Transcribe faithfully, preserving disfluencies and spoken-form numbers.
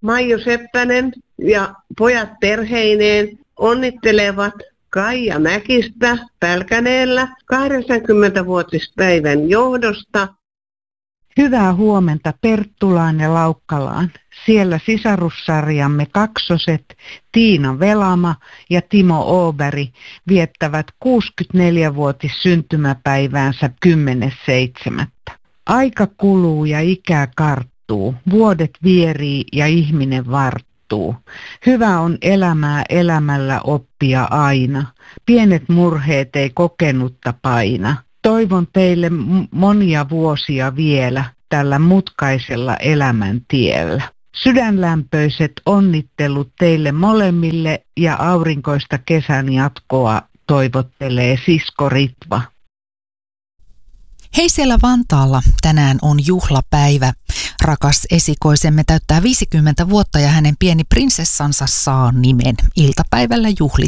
Maiju Seppänen ja pojat perheineen onnittelevat Kaija Mäkistä Pälkäneellä kahdeksankymmentävuotispäivän johdosta. Hyvää huomenta Perttulaan ja Laukkalaan. Siellä sisarussarjamme kaksoset Tiina Velama ja Timo Åberg viettävät kuusikymmentäneljävuotis syntymäpäiväänsä kymmenes seitsemättä Aika kuluu ja ikä karttuu, vuodet vierii ja ihminen varttuu. Hyvä on elämää elämällä oppia aina, pienet murheet ei kokenutta paina. Toivon teille m- monia vuosia vielä tällä mutkaisella elämäntiellä. Sydänlämpöiset onnittelut teille molemmille ja aurinkoista kesän jatkoa toivottelee sisko Ritva. Hei siellä Vantaalla, tänään on juhlapäivä. Rakas esikoisemme täyttää viisikymmentä vuotta ja hänen pieni prinsessansa saa nimen. Iltapäivällä juhlit